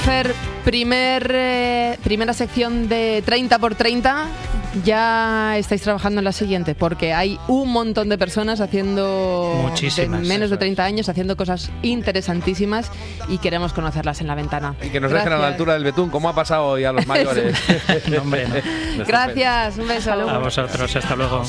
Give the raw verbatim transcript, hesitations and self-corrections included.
Fer, primer, eh, primera sección de treinta por treinta. Ya estáis trabajando en la siguiente, porque hay un montón de personas haciendo Muchísimas, de menos de eso treinta años haciendo cosas interesantísimas y queremos conocerlas en La Ventana. Y que nos Gracias. dejen a la altura del betún, como ha pasado hoy a los mayores. No, hombre, no. Gracias, un beso. A vosotros, hasta luego.